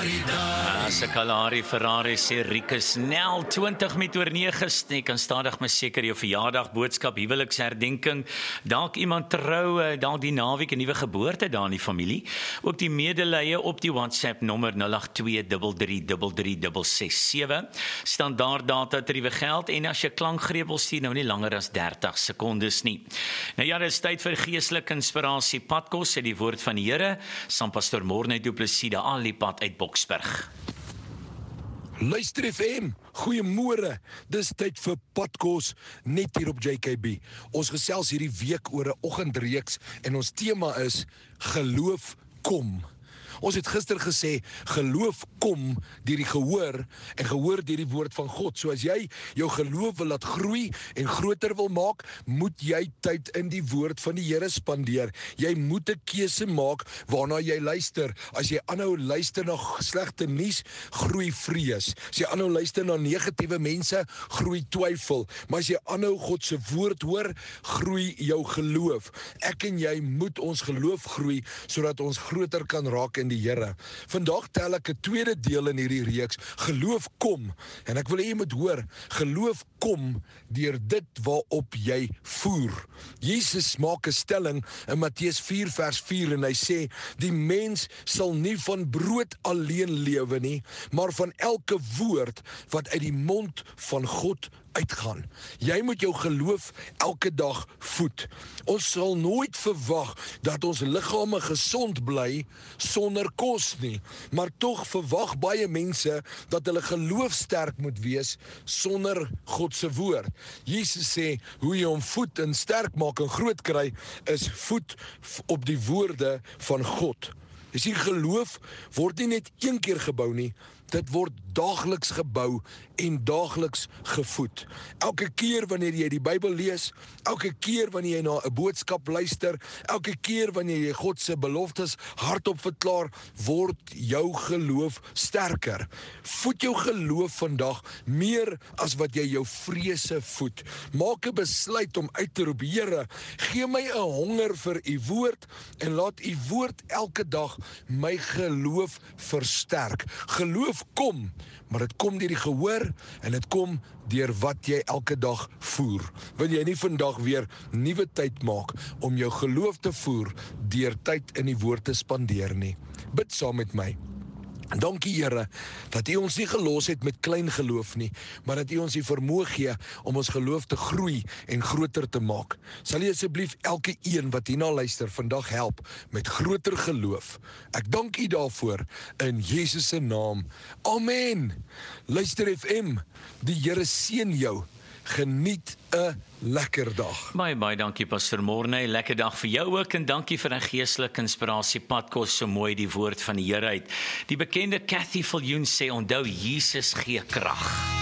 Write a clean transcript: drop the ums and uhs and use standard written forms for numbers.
Se Kalahari Ferrari sê Rikus Nel 20 met oor 9. Jy kan stadig maar seker jou verjaardag boodskap, huweliksherdenking, dalk iemand trou, dalk die naweek 'n nuwe geboorte daar in die familie. Ook die medelee op die WhatsApp nommer 0823336667. Standaard data tariewe geld en as jy klankgreep wil stuur nou nie langer as 30 sekondes nie. Nou ja, dit is tyd vir geestelike inspirasie padkos, sê die woord van die Here, saam Pastor Morne Du Plessis al die pad uit Boksburg. Luister FM, goeiemôre, dis tyd vir Padkos, net hier op JKB. Ons gesels hierdie week oor 'n oggendreeks en ons tema is Geloof kom. Ons het gister gesê, geloof kom deur die gehoor en gehoor deur die woord van God. So as jy jou geloof wil laat groei en groter wil maak, moet jy tyd in die woord van die Here spandeer. Jy moet 'n keuse maak waarna jy luister. As jy aanhou luister na slegte nuus, groei vrees. As jy aanhou luister na negatiewe mense, groei twyfel. Maar as jy aanhou God se woord hoor, groei jou geloof. Ek en jy moet ons geloof groei sodat ons groter kan raak in die Here. Vandag tel ek 'n tweede deel in hierdie reeks, geloof kom, en ek wil hê jy moet hoor, geloof kom deur dit waarop jy voer. Jesus maak 'n stelling in Matteus 4 vers 4 en hy sê, die mens sal nie van brood alleen lewe nie, maar van elke woord wat uit die mond van God uitgaan. Jy moet jou geloof elke dag voed. Ons sal nooit verwag dat ons liggame gesond bly sonder kos nie, maar tog verwag baie mense dat hulle geloof sterk moet wees sonder God se woord. Jesus sê, hoe jy hom voed en sterk maak en groot kry, is voed op die woorde van God. Jy sien, geloof word nie net een keer gebou nie, dit word daagliks gebou en daagliks gevoed. Elke keer wanneer jy die Bybel lees, elke keer wanneer jy na 'n boodskap luister, elke keer wanneer jy God se beloftes hardop verklaar, word jou geloof sterker. Voed jou geloof vandag meer as wat jy jou vrese voed. Maak 'n besluit om uit te roep, Here, gee my 'n honger vir u woord en laat u woord elke dag my geloof versterk. Geloof kom, maar dit kom deur die gehoor en dit kom deur wat jy elke dag voer. Wil jy nie vandag weer nuwe tyd maak om jou geloof te voer deur tyd in die woord te spandeer nie? Bid saam met my. Dankie Here, dat U ons nie gelos het met klein geloof nie, maar dat U ons die vermoë gee om ons geloof te groei en groter te maak. Sal U asseblief elke een wat hierna luister vandag help met groter geloof. Ek dank U daarvoor in Jesus se naam. Amen. Luister FM, die Here seën jou. Geniet 'n lekker dag. Baie dankie Pastor Morne, lekker dag vir jou ook en dankie vir 'n geestelike inspirasie padkos, so mooi die woord van die Here uit. Die bekende Cathy Viljoen sê, onthou Jesus gee krag.